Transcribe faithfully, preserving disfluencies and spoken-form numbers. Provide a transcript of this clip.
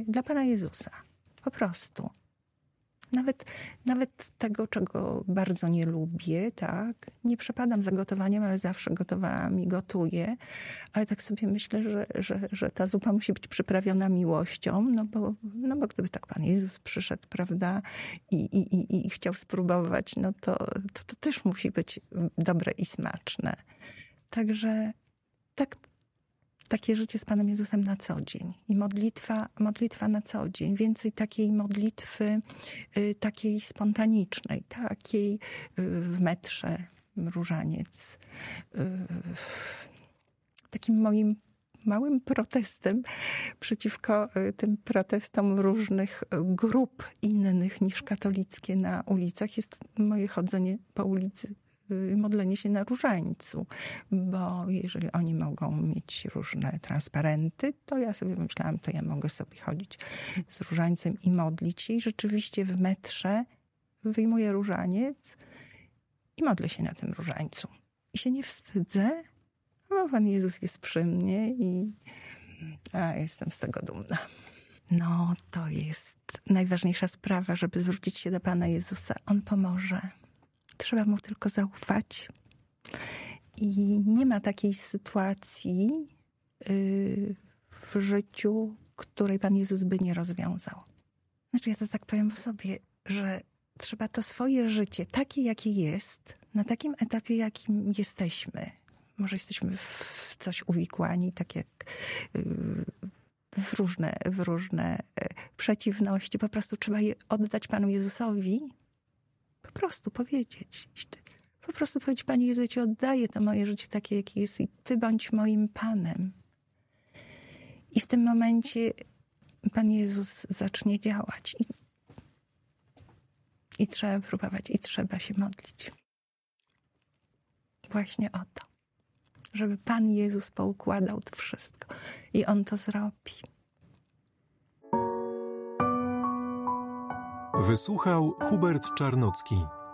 dla Pana Jezusa. Po prostu. Nawet, nawet tego, czego bardzo nie lubię, tak? Nie przepadam za gotowaniem, ale zawsze gotowałam i gotuję. Ale tak sobie myślę, że, że, że ta zupa musi być przyprawiona miłością, no bo, no bo gdyby tak Pan Jezus przyszedł, prawda, i, i, i, i chciał spróbować, no to, to, to też musi być dobre i smaczne. Także tak, takie życie z Panem Jezusem na co dzień. I modlitwa, modlitwa na co dzień. Więcej takiej modlitwy, y, takiej spontanicznej, takiej y, w metrze, różaniec. Y, takim moim małym protestem przeciwko y, tym protestom różnych grup innych niż katolickie na ulicach jest moje chodzenie po ulicy, modlenie się na różańcu, bo jeżeli oni mogą mieć różne transparenty, to ja sobie myślałam, to ja mogę sobie chodzić z różańcem i modlić się i rzeczywiście w metrze wyjmuję różaniec i modlę się na tym różańcu. I się nie wstydzę, bo Pan Jezus jest przy mnie i a, jestem z tego dumna. No, to jest najważniejsza sprawa, żeby zwrócić się do Pana Jezusa. On pomoże. Trzeba mu tylko zaufać. I nie ma takiej sytuacji yy, w życiu, której Pan Jezus by nie rozwiązał. Znaczy, ja to tak powiem o sobie, że trzeba to swoje życie, takie jakie jest, na takim etapie, jakim jesteśmy. Może jesteśmy w coś uwikłani, tak jak yy, w różne, w różne yy, przeciwności. Po prostu trzeba je oddać Panu Jezusowi. Po prostu powiedzieć. Po prostu powiedzieć, Panie Jezu, ja Ci oddaję to moje życie takie, jakie jest i Ty bądź moim Panem. I w tym momencie Pan Jezus zacznie działać. I, i trzeba próbować, i trzeba się modlić. Właśnie o to. Żeby Pan Jezus poukładał to wszystko. I On to zrobi. Wysłuchał Hubert Czarnocki.